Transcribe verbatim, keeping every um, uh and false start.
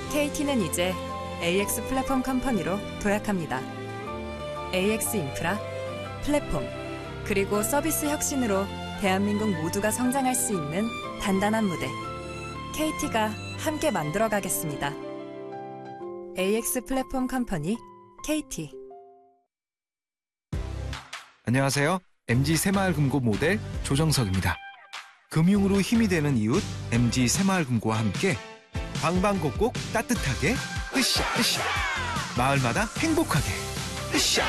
케이티는 이제 에이엑스 플랫폼 컴퍼니로 도약합니다. 에이엑스 인프라, 플랫폼, 그리고 서비스 혁신으로 대한민국 모두가 성장할 수 있는 단단한 무대. 케이티가 함께 만들어 가겠습니다. 에이엑스 플랫폼 컴퍼니 케이티. 안녕하세요. 엠지 새마을금고 모델 조정석입니다. 금융으로 힘이 되는 이웃 엠지 새마을금고와 함께 방방곡곡 따뜻하게 으쌰 으쌰 마을마다 행복하게 으쌰